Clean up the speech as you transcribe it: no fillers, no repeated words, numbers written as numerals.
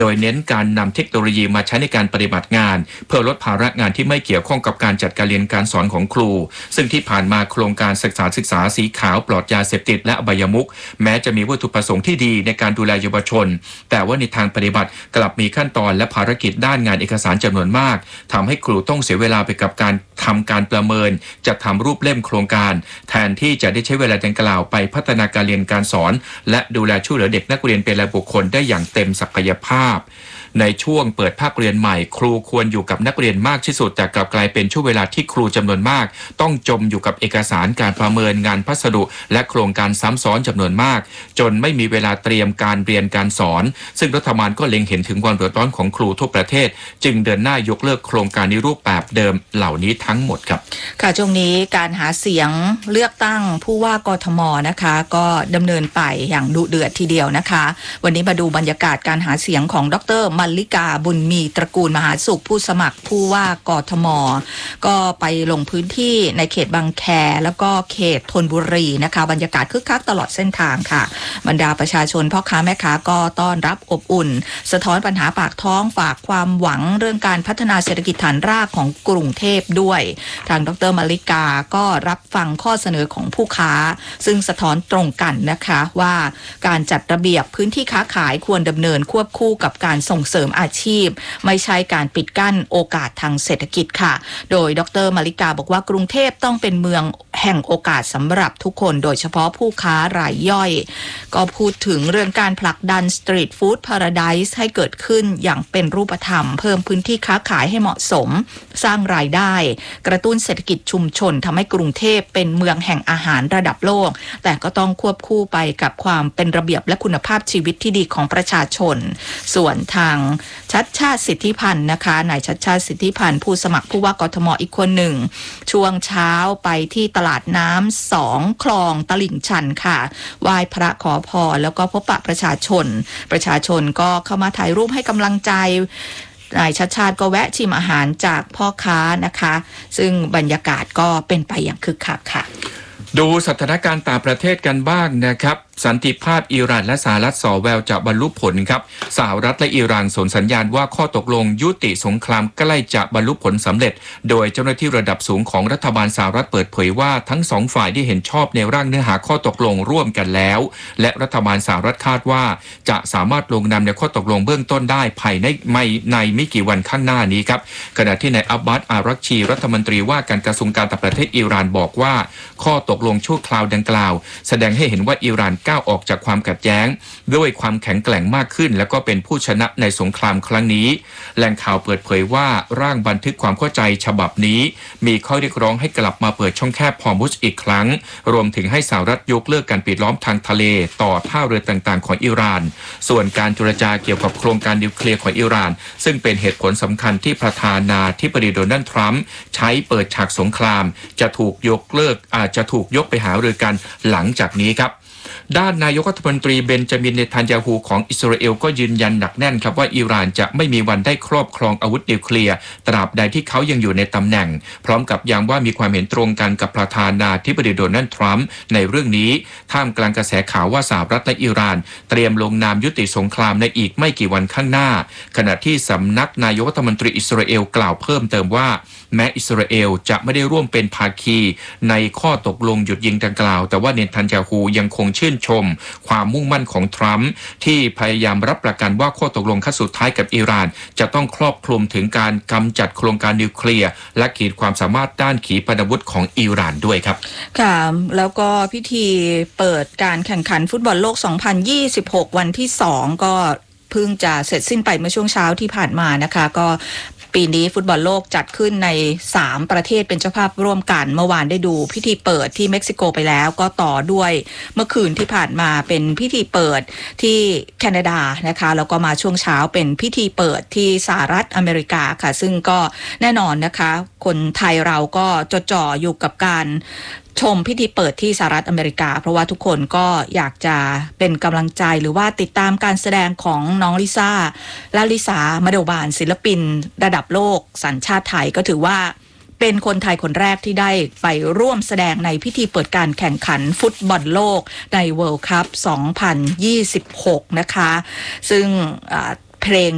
โดยเน้นการนำเทคโนโลยีมาใช้ในการปฏิบัติงานเพื่อลดภาระงานที่ไม่เกี่ยวข้องกับการจัดการเรียนการสอนของครูซึ่งที่ผ่านมาโครงการศึกษาสีขาวปลอดยาเสพติดและอบายมุขแม้จะมีวัตถุประสงค์ที่ดีในการดูแลเยาวชนแต่ว่าในทางปฏิบัติกลับมีขั้นตอนและภารกิจด้านงานเอกสารจำนวนมากทำให้ครูต้องเสียเวลาไปกับการทำการประเมินจัดทำรูปเล่มโครงการแทนที่จะได้ใช้เวลาดังกล่าวไปพัฒนาการเรียนการสอนและดูแลช่วยเหลือเด็กนักเรียนเป็นรายบุคคลได้อย่างเต็มศักยภาพในช่วงเปิดภาคเรียนใหม่ครูควรอยู่กับนักเรียนมากที่สุดแต่กลับกลายเป็นช่วงเวลาที่ครูจำนวนมากต้องจมอยู่กับเอกสารการประเมินงานพัสดุและโครงการซ้ำซ้อนจำนวนมากจนไม่มีเวลาเตรียมการเรียนการสอนซึ่งรัฐบาลก็เล็งเห็นถึงความเดือดร้อนของครูทั่วประเทศจึงเดินหน้ายกเลิกโครงการในรูปแบบเดิมเหล่านี้ทั้งหมดครับค่ะช่วงนี้การหาเสียงเลือกตั้งผู้ว่ากทมนะคะก็ดำเนินไปอย่างดุเดือดทีเดียวนะคะวันนี้มาดูบรรยากาศการหาเสียงของดร.มัลลิกาบุญมีตระกูลมหาสุขผู้สมัครผู้ว่ากทมก็ไปลงพื้นที่ในเขตบางแคแล้วก็เขตธนบุรีนะคะบรรยากาศคึกคักตลอดเส้นทางค่ะบรรดาประชาชนพ่อค้าแม่ค้าก็ต้อนรับอบอุ่นสะท้อนปัญหาปากท้องฝากความหวังเรื่องการพัฒนาเศรษฐกิจฐานรากของกรุงเทพด้วยทางดร.มัลลิกาก็รับฟังข้อเสนอของผู้ค้าซึ่งสะท้อนตรงกันนะคะว่าการจัดระเบียบพื้นที่ค้าขายควรดำเนินควบคู่กับการส่งเสริมอาชีพไม่ใช่การปิดกั้นโอกาสทางเศรษฐกิจค่ะโดยดร.มัลลิกาบอกว่ากรุงเทพต้องเป็นเมืองแห่งโอกาสสำหรับทุกคนโดยเฉพาะผู้ค้ารายย่อยก็พูดถึงเรื่องการผลักดันสตรีทฟู้ดพาราไดซ์ให้เกิดขึ้นอย่างเป็นรูปธรรมเพิ่มพื้นที่ค้าขายให้เหมาะสมสร้างรายได้กระตุ้นเศรษฐกิจชุมชนทำให้กรุงเทพเป็นเมืองแห่งอาหารระดับโลกแต่ก็ต้องควบคู่ไปกับความเป็นระเบียบและคุณภาพชีวิตที่ดีของประชาชนส่วนทางชัชชาติสิทธิพันธ์นะคะนายชัชชาติสิทธิพันธ์ผู้สมัครผู้ว่ากทมอีกคนหนึ่งช่วงเช้าไปที่ตลาดน้ำ2คลองตลิ่งชันค่ะไหว้พระขอพรแล้วก็พบปะประชาชนก็เข้ามาถ่ายรูปให้กำลังใจนายชัชชาติก็แวะชิมอาหารจากพ่อค้านะคะซึ่งบรรยากาศก็เป็นไปอย่างคึกคักค่ะดูสถานการณ์ต่างประเทศกันบ้างนะครับสันติภาพอิหร่านและสหรัฐส่อแววจะบรรลุผลครับสหรัฐและอิหร่านส่งสัญญาณว่าข้อตกลงยุติสงครามใกล้จะบรรลุผลสำเร็จโดยเจ้าหน้าที่ระดับสูงของรัฐบาลสหรัฐเปิดเผยว่าทั้งสองฝ่ายได้เห็นชอบในร่างเนื้อหาข้อตกลงร่วมกันแล้วและรัฐบาลสหรัฐคาดว่าจะสามารถลงนามในข้อตกลงเบื้องต้นได้ภายในไม่กี่วันข้างหน้านี้ครับขณะที่นายอับบาส อารักชีรัฐมนตรีว่าการกระทรวงการต่างประเทศอิหร่านบอกว่าข้อตกลงชั่วคราวดังกล่าวแสดงให้เห็นว่าอิหร่านก้าวออกจากความขัดแย้งด้วยความแข็งแกร่งมากขึ้นและก็เป็นผู้ชนะในสงครามครั้งนี้แหล่งข่าวเปิดเผยว่าร่างบันทึกความเข้าใจฉบับนี้มีข้อเรียกร้องให้กลับมาเปิดช่องแคบฮอร์มุซอีกครั้งรวมถึงให้สหรัฐยกเลิกการปิดล้อมทางทะเลต่อท่าเรือต่างๆของอิหร่านส่วนการเจรจาเกี่ยวกับโครงการนิวเคลียร์ของอิหร่านซึ่งเป็นเหตุผลสำคัญที่ประธานาธิบดีโดนัลด์ทรัมป์ใช้เปิดฉากสงครามจะถูกยกเลิกจะถูกยกไปหารือกันหลังจากนี้ครับด้านนายกรัฐมนตรีเบนจามิน เนทันยาฮูของอิสราเอลก็ยืนยันหนักแน่นครับว่าอิหร่านจะไม่มีวันได้ครอบครองอาวุธนิวเคลียร์ตราบใดที่เขายังอยู่ในตำแหน่งพร้อมกับย้ำว่ามีความเห็นตรงกันกับประธานาธิบดีโดนัลด์ทรัมป์ในเรื่องนี้ท่ามกลางกระแสข่าวว่าสหรัฐและอิหร่านเตรียมลงนามยุติสงครามในอีกไม่กี่วันข้างหน้าขณะที่สำนักนายกรัฐมนตรีอิสราเอลกล่าวเพิ่มเติมว่าแม้อิสราเอลจะไม่ได้ร่วมเป็นภาคีในข้อตกลงหยุดยิงดังกล่าวแต่ว่าเนทันยาฮูยังคงชื่นชมความมุ่งมั่นของทรัมป์ที่พยายามรับประกันว่าข้อตกลงขั้นสุดท้ายกับอิหร่านจะต้องครอบคลุมถึงการกำจัดโครงการนิวเคลียร์และขีดความสามารถด้านขีปนาวุธของอิหร่านด้วยครับค่ะแล้วก็พิธีเปิดการแข่งขันฟุตบอลโลก 2026 วันที่ 2 ก็เพิ่งจะเสร็จสิ้นไปเมื่อช่วงเช้าที่ผ่านมานะคะก็ปีนี้ฟุตบอลโลกจัดขึ้นใน3ประเทศเป็นเจ้าภาพร่วมกันเมื่อวานได้ดูพิธีเปิดที่เม็กซิโกไปแล้วก็ต่อด้วยเมื่อคืนที่ผ่านมาเป็นพิธีเปิดที่แคนาดานะคะแล้วก็มาช่วงเช้าเป็นพิธีเปิดที่สหรัฐอเมริกาค่ะซึ่งก็แน่นอนนะคะคนไทยเราก็จดจ่ออยู่กับการชมพิธีเปิดที่สหรัฐอเมริกาเพราะว่าทุกคนก็อยากจะเป็นกำลังใจหรือว่าติดตามการแสดงของน้องลิซ่าและลิสามาโดบานศิลปินระดับโลกสัญชาติไทยก็ถือว่าเป็นคนไทยคนแรกที่ได้ไปร่วมแสดงในพิธีเปิดการแข่งขันฟุตบอลโลกใน World Cup 2026 นะคะซึ่งเพลง